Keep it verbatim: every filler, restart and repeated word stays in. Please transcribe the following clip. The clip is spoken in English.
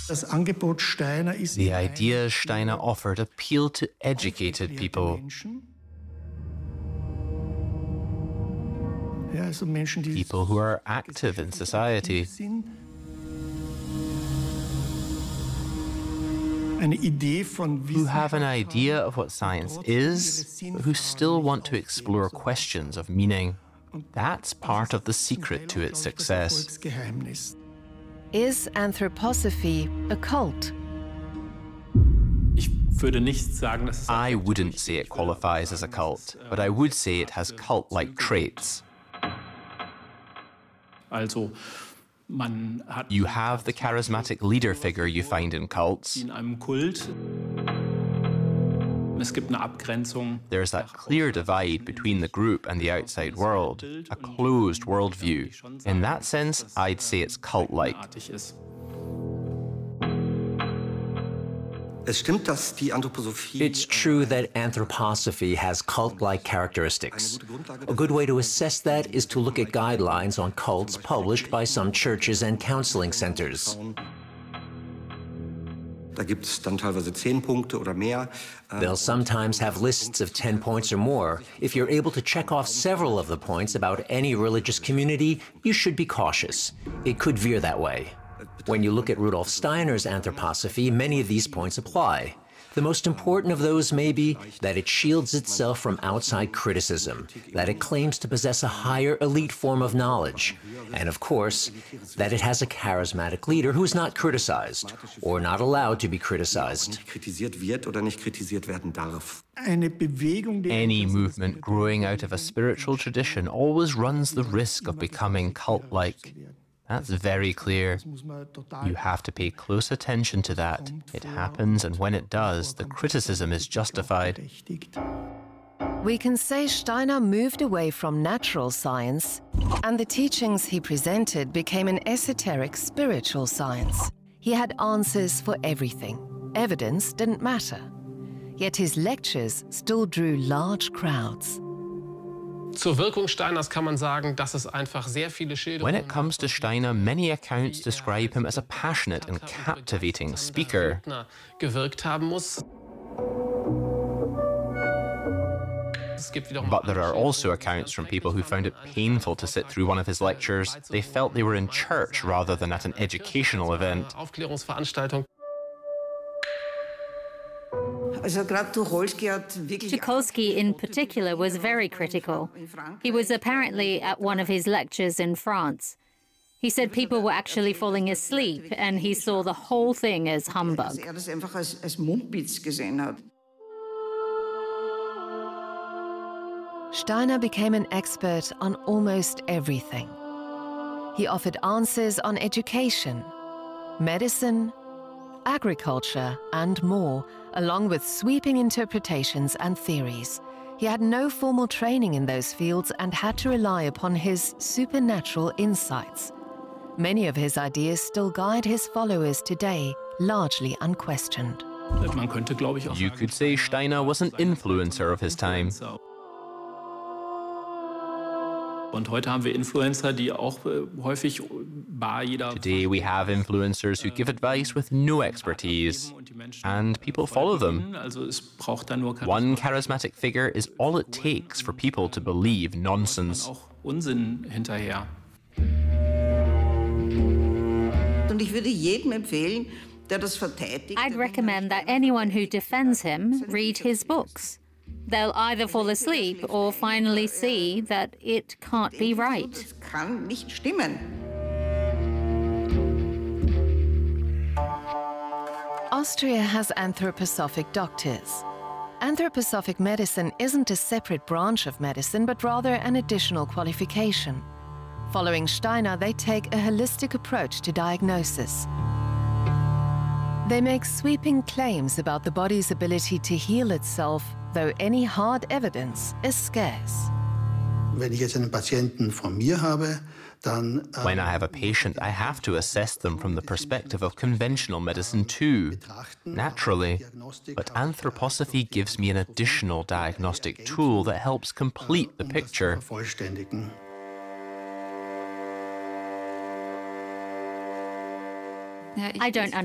The ideas Steiner offered appealed to educated people. People who are active in society. Who have an idea of what science is, but who still want to explore questions of meaning. That's part of the secret to its success. Is anthroposophy a cult? I wouldn't say it qualifies as a cult, but I would say it has cult-like traits. You have the charismatic leader figure you find in cults. There's that clear divide between the group and the outside world, a closed worldview. In that sense, I'd say it's cult-like. It's true that anthroposophy has cult-like characteristics. A good way to assess that is to look at guidelines on cults published by some churches and counseling centers. They'll sometimes have lists of ten points or more. If you're able to check off several of the points about any religious community, you should be cautious. It could veer that way. When you look at Rudolf Steiner's anthroposophy, many of these points apply. The most important of those may be that it shields itself from outside criticism, that it claims to possess a higher elite form of knowledge, and of course, that it has a charismatic leader who is not criticized, or not allowed to be criticized. Any movement growing out of a spiritual tradition always runs the risk of becoming cult-like. That's very clear. You have to pay close attention to that. It happens, and when it does, the criticism is justified. We can say Steiner moved away from natural science, and the teachings he presented became an esoteric spiritual science. He had answers for everything. Evidence didn't matter. Yet his lectures still drew large crowds. Zur Wirkung Steiners kann man sagen, dass es einfach sehr viele Schilderungen. When it comes to Steiner, many accounts describe him as a passionate and captivating speaker. Gewirkt haben muss. But there are also accounts from people who found it painful to sit through one of his lectures. They felt they were in church rather than at an educational event. Tucholsky in particular was very critical. He was apparently at one of his lectures in France. He said people were actually falling asleep and he saw the whole thing as humbug. Steiner became an expert on almost everything. He offered answers on education, medicine, agriculture, and more, along with sweeping interpretations and theories. He had no formal training in those fields and had to rely upon his supernatural insights. Many of his ideas still guide his followers today, largely unquestioned. You could say Steiner was an influencer of his time. Today we have influencers who give advice with no expertise, and people follow them. One charismatic figure is all it takes for people to believe nonsense. I'd recommend that anyone who defends him read his books. They'll either fall asleep or finally see that it can't be right. Austria has anthroposophic doctors. Anthroposophic medicine isn't a separate branch of medicine, but rather an additional qualification. Following Steiner, they take a holistic approach to diagnosis. They make sweeping claims about the body's ability to heal itself, though any hard evidence is scarce. When I have a patient, I have to assess them from the perspective of conventional medicine too, naturally. But anthroposophy gives me an additional diagnostic tool that helps complete the picture. I don't